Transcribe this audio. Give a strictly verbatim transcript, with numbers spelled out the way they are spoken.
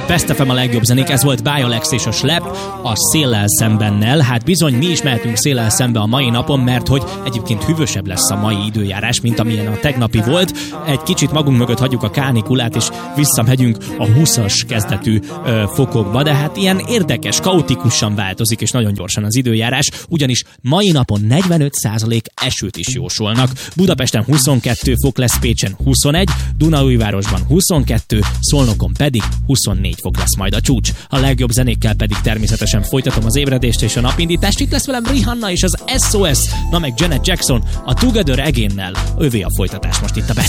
Best ef em a legjobb zenék, ez volt Bialex és a Slap a Széllel szembennel. Hát bizony, mi is mehetünk széllel szembe a mai napon, mert hogy egyébként hűvösebb lesz a mai időjárás, mint amilyen a tegnapi volt. Egy kicsit magunk mögött hagyjuk a kánikulát, és visszamegyünk a húszas kezdetű ö, fokokba, de hát ilyen érdekes, kaotikusan változik, és nagyon gyorsan az időjárás, ugyanis mai napon negyvenöt százalék esőt is jósolnak. Budapesten huszonkettő fok lesz, Pécsen huszonegy, Dunaújvárosban huszonkettő, Szolnokon pedig huszonnégy fok lesz majd a csúcs. A legjobb zenékkel pedig természetesen folytatom az ébredést és a napindítást. Itt lesz velem Rihanna és az es o es, na meg Janet Jackson a Together Again-nel. Övé a folytatás most itt a Best